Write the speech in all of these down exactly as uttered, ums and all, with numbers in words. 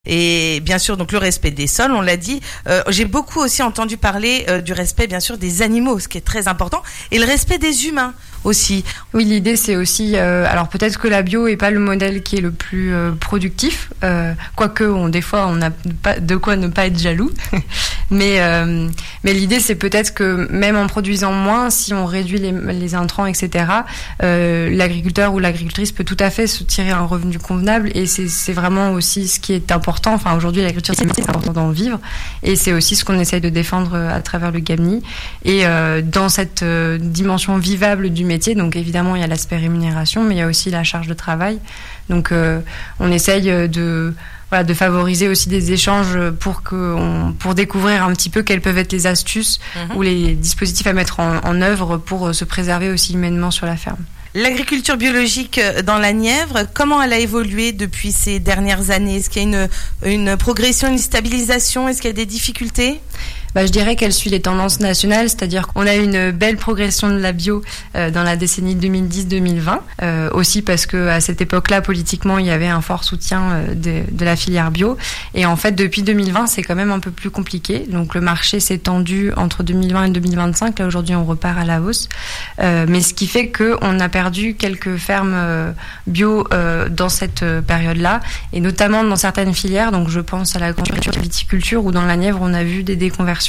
Et bien sûr, donc le respect des sols, on l'a dit. Euh, j'ai beaucoup aussi entendu parler euh, du respect, bien sûr, des animaux, ce qui est très important, et le respect des humains aussi. Oui, l'idée c'est aussi, euh, alors peut-être que la bio est pas le modèle qui est le plus euh, productif, euh, quoique on, des fois on n'a pas de quoi ne pas être jaloux, mais euh, mais l'idée c'est peut-être que même en produisant moins, si on réduit les, les intrants, et cetera, euh, l'agriculteur ou l'agricultrice peut tout à fait se tirer un revenu convenable, et c'est c'est vraiment aussi ce qui est important. Enfin aujourd'hui l'agriculture c'est un métier, c'est important d'en vivre, et c'est aussi ce qu'on essaye de défendre à travers le Gamni, et euh, dans cette euh, dimension vivable du métier, donc évidemment il y a l'aspect rémunération, mais il y a aussi la charge de travail. Donc euh, on essaye de voilà de favoriser aussi des échanges pour que on, pour découvrir un petit peu quelles peuvent être les astuces mmh. ou les dispositifs à mettre en, en œuvre pour se préserver aussi humainement sur la ferme. L'agriculture biologique dans la Nièvre, comment elle a évolué depuis ces dernières années? Est-ce qu'il y a une, une progression, une stabilisation? Est-ce qu'il y a des difficultés? Bah, je dirais qu'elle suit les tendances nationales, c'est-à-dire qu'on a une belle progression de la bio euh, dans la décennie deux mille dix deux mille vingt, euh, aussi parce que à cette époque-là, politiquement, il y avait un fort soutien euh, de, de la filière bio. Et en fait, depuis deux mille vingt, c'est quand même un peu plus compliqué. Donc le marché s'est tendu entre deux mille vingt et deux mille vingt-cinq. Là, aujourd'hui, on repart à la hausse. Euh, mais ce qui fait qu'on a perdu quelques fermes euh, bio euh, dans cette euh, période-là, et notamment dans certaines filières. Donc je pense à la viticulture, où dans la Nièvre, on a vu des déconversions.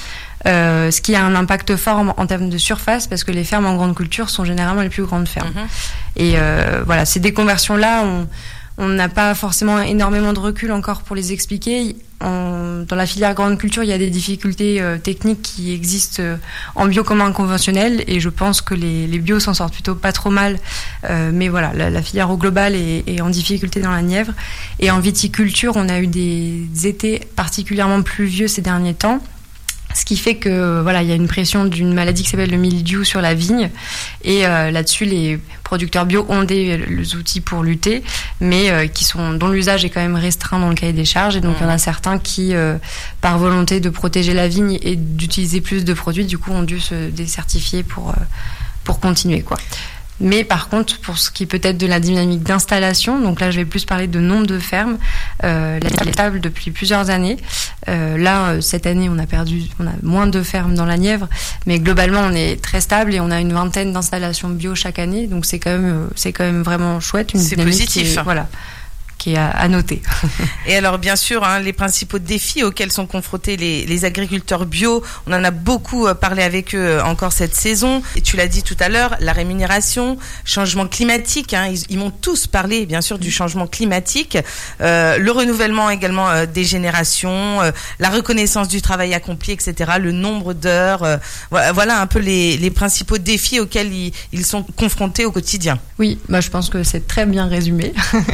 Euh, ce qui a un impact fort en, en termes de surface, parce que les fermes en grande culture sont généralement les plus grandes fermes. Mmh. Et euh, voilà, ces déconversions-là, on on n'a pas forcément énormément de recul encore pour les expliquer. En, dans la filière grande culture, il y a des difficultés euh, techniques qui existent euh, en bio comme en conventionnel, et je pense que les, les bios s'en sortent plutôt pas trop mal. Euh, mais voilà, la, la filière au global est, est en difficulté dans la Nièvre. Et en viticulture, on a eu des étés particulièrement pluvieux ces derniers temps. Ce qui fait que voilà, il y a une pression d'une maladie qui s'appelle le mildiou sur la vigne, et euh, là-dessus les producteurs bio ont des les outils pour lutter, mais euh, qui sont dont l'usage est quand même restreint dans le cahier des charges, et donc il y en a certains qui, euh, par volonté de protéger la vigne et d'utiliser plus de produits, du coup ont dû se décertifier pour euh, pour continuer quoi. Mais par contre, pour ce qui peut être de la dynamique d'installation, donc là je vais plus parler de nombre de fermes, euh, la Nièvre est stable depuis plusieurs années. Euh, là, cette année, on a perdu, on a moins de fermes dans la Nièvre, mais globalement on est très stable, et on a une vingtaine d'installations bio chaque année, donc c'est quand même, c'est quand même vraiment chouette. Une c'est positif. Qui est, voilà. qui est à, à noter. Et alors bien sûr, hein, les principaux défis auxquels sont confrontés les, les agriculteurs bio, on en a beaucoup parlé avec eux encore cette saison. Et tu l'as dit tout à l'heure, la rémunération, changement climatique, hein, ils, ils m'ont tous parlé bien sûr du changement climatique, euh, le renouvellement également euh, des générations, euh, la reconnaissance du travail accompli, et cetera, le nombre d'heures, euh, voilà, voilà un peu les, les principaux défis auxquels ils, ils sont confrontés au quotidien. Oui, bah, je pense que c'est très bien résumé.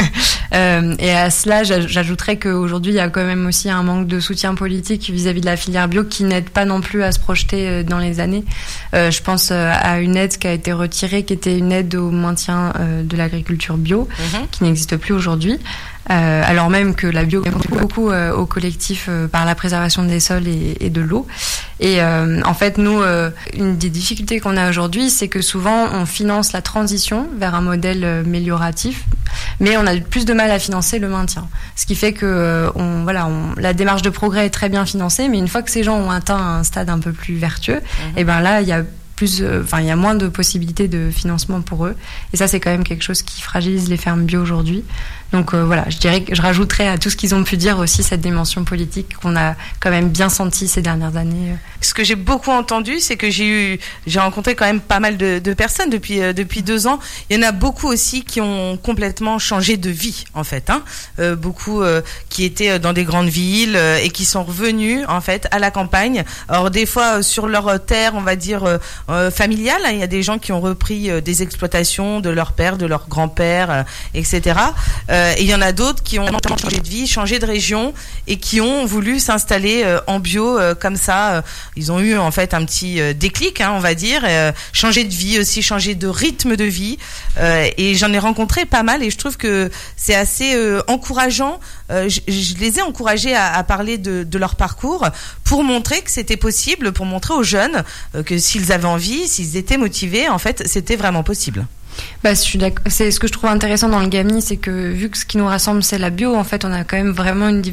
euh, Et à cela, j'ajouterais qu'aujourd'hui, il y a quand même aussi un manque de soutien politique vis-à-vis de la filière bio qui n'aide pas non plus à se projeter dans les années. Euh, je pense à une aide qui a été retirée, qui était une aide au maintien de l'agriculture bio, mmh. qui n'existe plus aujourd'hui. Euh, alors même que la bio contribue beaucoup euh, au collectif euh, par la préservation des sols et, et de l'eau. Et euh, en fait, nous, euh, une des difficultés qu'on a aujourd'hui, c'est que souvent on finance la transition vers un modèle euh, amélioratif, mais on a plus de mal à financer le maintien. Ce qui fait que euh, on, voilà, on, la démarche de progrès est très bien financée, mais une fois que ces gens ont atteint un stade un peu plus vertueux, mmh. et ben là, il y a plus, enfin, euh, il y a moins de possibilités de financement pour eux. Et ça, c'est quand même quelque chose qui fragilise les fermes bio aujourd'hui. Donc euh, voilà, je dirais que je rajouterais à tout ce qu'ils ont pu dire aussi cette dimension politique qu'on a quand même bien senti ces dernières années. Ce que j'ai beaucoup entendu, c'est que j'ai eu, j'ai rencontré quand même pas mal de, de personnes depuis euh, depuis deux ans. Il y en a beaucoup aussi qui ont complètement changé de vie en fait, hein. Euh, beaucoup euh, qui étaient dans des grandes villes euh, et qui sont revenus en fait à la campagne. Alors des fois euh, sur leur terre, on va dire euh, euh, familiale, hein. Il y a des gens qui ont repris euh, des exploitations de leur père, de leur grand-père, euh, et cetera. Euh, et il y en a d'autres qui ont changé de vie, changé de région, et qui ont voulu s'installer euh, en bio euh, comme ça. Ils ont eu en fait un petit euh, déclic, hein, on va dire, euh, changer de vie aussi, changer de rythme de vie. Euh, et j'en ai rencontré pas mal, et je trouve que c'est assez euh, encourageant. Euh, je, je les ai encouragés à, à parler de, de leur parcours pour montrer que c'était possible, pour montrer aux jeunes euh, que s'ils avaient envie, s'ils étaient motivés, en fait, c'était vraiment possible. Bah, je suis d'accord. C'est ce que je trouve intéressant dans le Gamni, c'est que vu que ce qui nous rassemble c'est la bio, en fait, on a quand même vraiment une